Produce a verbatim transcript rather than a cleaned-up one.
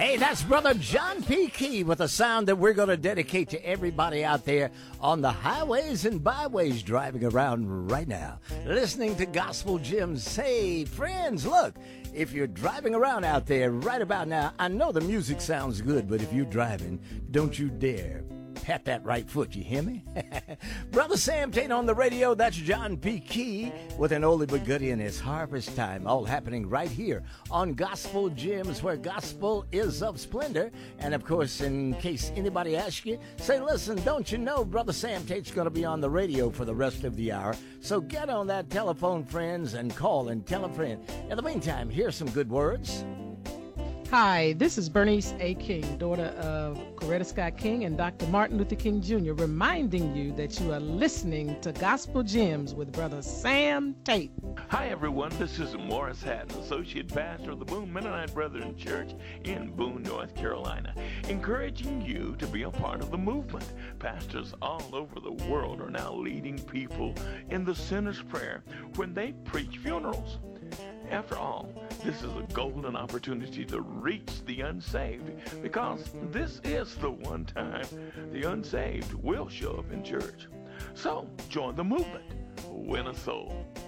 Hey, that's Brother John P. Key with a sound that we're going to dedicate to everybody out there on the highways and byways driving around right now, listening to Gospel Gems. Say, friends, look, if you're driving around out there right about now, I know the music sounds good, but if you're driving, don't you dare pat that right foot, you hear me? Brother Sam Tate on the radio, that's John P. Key with an oldie but goodie, and it's harvest time, all happening right here on Gospel Gems, where gospel is of splendor. And of course, in case anybody asks you, say, listen, don't you know Brother Sam Tate's going to be on the radio for the rest of the hour? So get on that telephone, friends, and call and tell a friend. In the meantime, here's some good words. Hi, this is Bernice A. King, daughter of Coretta Scott King and Doctor Martin Luther King Junior, reminding you that you are listening to Gospel Gems with Brother Sam Tate. Hi, everyone. This is Morris Hatton, Associate Pastor of the Boone Mennonite Brethren Church in Boone, North Carolina, encouraging you to be a part of the movement. Pastors all over the world are now leading people in the sinner's prayer when they preach funerals. After all, this is a golden opportunity to reach the unsaved, because this is the one time the unsaved will show up in church. So, join the movement. Win a soul.